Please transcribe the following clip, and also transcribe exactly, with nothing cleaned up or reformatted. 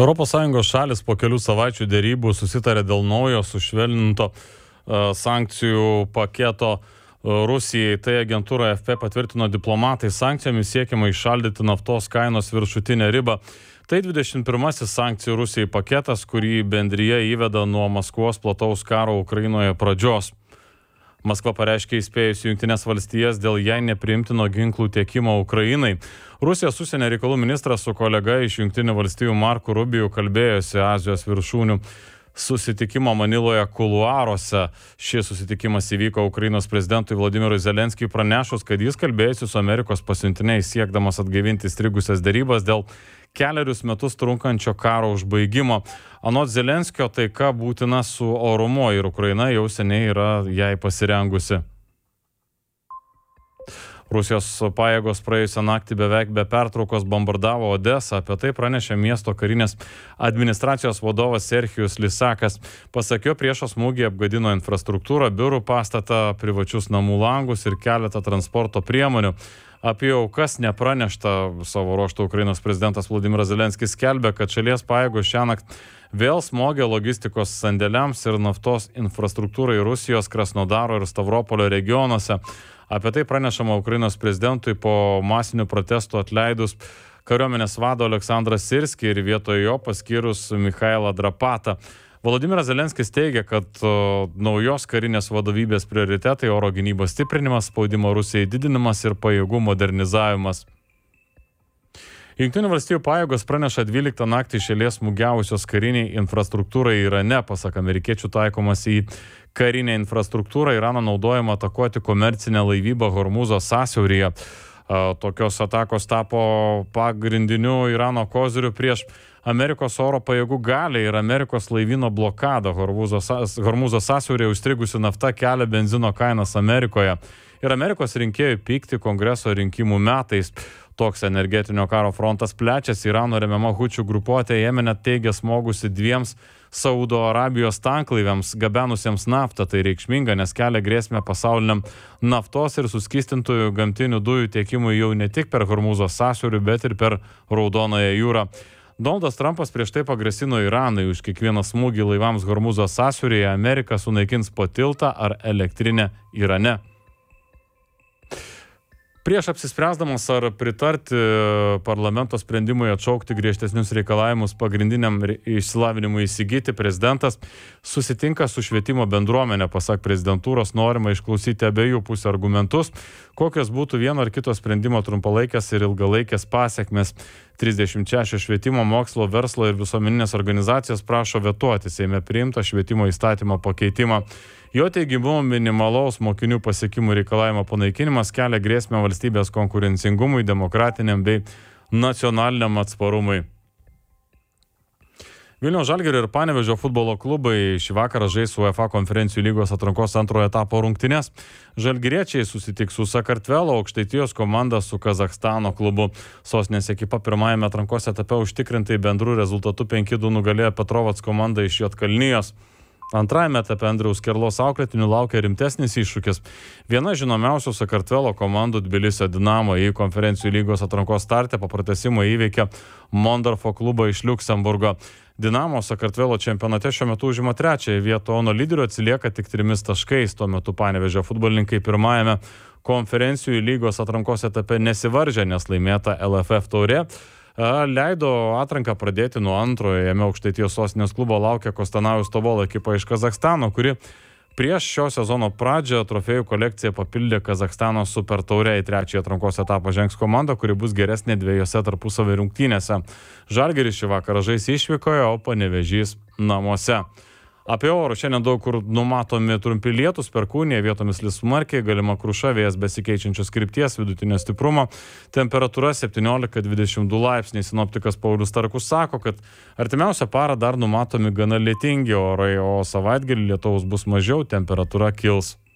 Europos Sąjungos šalis po kelių savaičių derybų susitarė dėl naujo sušvelninto uh, sankcijų paketo uh, Rusijai. Tai agentūra A F P patvirtino diplomatai. Sankcijomis siekiama įšaldyti naftos kainos viršutinę ribą. Tai dvidešimt pirmasis sankcijų Rusijai paketas, kurį bendrija įveda nuo Maskvos plataus karo Ukrainoje pradžios. Maskva pareiškė įspėjusi Jungtinės valstijas dėl jai nepriimtino ginklų tiekimo Ukrainai. Rusijos užsienio reikalų ministras su kolega iš Jungtinių valstijų Marku Rubiju kalbėjosi Azijos viršūnių susitikimo Maniloje kuluaruose. Šis susitikimas įvyko Ukrainos prezidentui Vladimirui Zelenskiui pranešus, kad jis kalbėjosi su Amerikos pasiuntiniais siekdamas atgaivinti strigusias derybas dėl keliarius metus trunkančio karo užbaigimo. Anot Zelenskio taika būtina su orumu ir Ukraina jau seniai yra jai pasirengusi. Rusijos pajėgos praėjusią naktį beveik be pertraukos bombardavo Odesą. Apie tai pranešė miesto karinės administracijos vadovas Serhijus Lisakas. Pasak jo, priešo smūgiai apgadino infrastruktūrą, biurų pastatą, privačius namų langus ir keletą transporto priemonių. Apie aukas nepranešta. Savo ruožtu Ukrainos prezidentas Vladimiras Zelenskis skelbė, kad šalies pajėgos šiąnakt vėl smogė logistikos sandėliams ir naftos infrastruktūrai Rusijos, Krasnodaro ir Stavropolio regionuose. Apie tai pranešama Ukrainos prezidentui po masinių protestų atleidus kariuomenės vado Aleksandrą Sirskį ir vietoj jo paskyrus Mikhailą Drapatą. Volodimiras Zelenskis teigia, kad o, naujos karinės vadovybės prioritetai oro gynybos stiprinimas, spaudimo Rusijai didinimas ir pajėgų modernizavimas. Jungtinių valstijų pajėgos praneša dvyliktą naktį iš eilės smūgiavusios kariniai infrastruktūrai Irane. Pasak amerikiečių taikomas į karinę infrastruktūrą Iraną naudojama atakuoti komercinę laivybą Hormūzo sąsiauryje. Tokios atakos tapo pagrindiniu Irano koziriu prieš Amerikos oro pajėgų galią ir Amerikos laivyno blokadą. Hormūzo sąsiauryje užstrigusi nafta kelia benzino kainas Amerikoje. Ir Amerikos rinkėjų pykti kongreso rinkimų metais. Toks energetinio karo frontas plečiasi. Irano remiama Hučių grupuotė Jemene teigia smogusi dviems Saudo Arabijos tanklaiviams gabenusiems naftą. Tai reikšminga, nes kelia grėsmę pasauliniam naftos ir suskystintųjų gamtinių dujų tiekimui jau ne tik per Hormūzo sąsiaurį, bet ir per Raudonąją jūrą. Donaldas Trumpas prieš tai pagrasino Iranui už kiekvieną smūgį laivams Hormūzo sąsiauryje Amerika sunaikins po tiltą ar elektrinę Irane. Prieš apsispręsdamas ar pritarti parlamento sprendimui atšaukti griežtesnius reikalavimus pagrindiniam išsilavinimui įsigyti, prezidentas susitinka su švietimo bendruomenė. Pasak prezidentūros norima išklausyti abiejų pusių argumentus, kokios būtų vieno ar kito sprendimo trumpalaikės ir ilgalaikės pasiekmes. trisdešimt šešios švietimo, mokslo, verslo ir visuomeninės organizacijos prašo vetuoti Seime priimtą švietimo įstatymo pakeitimą. Jo teigimu, minimalaus mokinių pasiekimų reikalavimo panaikinimas kelia grėsmę valstybės konkurencingumui, demokratiniam bei nacionaliniam atsparumui. Vilniaus Žalgirio ir Panevėžio futbolo klubai šį vakarą žais UEFA konferencijų lygos atrankos antrojo etapo rungtynes. Žalgiriečiai susitiks su Sakartvelo, Aukštaitijos komanda su Kazachstano klubu. Sostinės ekipa pirmajame atrankos etape užtikrintai bendrų rezultatų penki du nugalėjo Petrovats komanda iš Juodkalnijos. Antrajame etape Andriaus Kerlos auklėtinių laukia rimtesnis iššūkis. Viena žinomiausių Sakartvelo komandų Tbilisio Dinamo į konferencijų lygos atrankos startę po pratęsimo įveikė Mondorfo klubą iš Liuksemburgo. Dinamo Sakartvelo čempionate šiuo metu užima trečiąją vietą, o nuo lyderių atsilieka tik trimis taškais. Tuo metu Panevėžio futbolininkai pirmajame konferencijų lygos atrankos etape nesivaržė, nes laimėta L F F taurė leido atranką pradėti nuo antrojo. Jame Aukštaitijos sostinės klubo laukia Kostanajus Tovolo ekipa iš Kazachstano, kuri prieš šio sezono pradžią trofėjų kolekciją papildė Kazachstano super taurė. Į trečiąją atrankos etapą žengs komanda, kuri bus geresnė dviejose tarpusavio rungtynėse. Žalgiris šį vakarą žais išvykoje, o Panevėžys namuose. Apie orų šiandien daug kur numatomi trumpi lietūs, perkūnija, vietomis lis smarkiai, galima kruša, vėjas besikeičiančios krypties, vidutinio stiprumo, temperatūra septyniolika dvidešimt du laipsniai. Sinoptikas Paulius Starkus sako, kad artimiausią parą dar numatomi gana lietingi orai, o savaitgalį lietaus bus mažiau, temperatūra kils.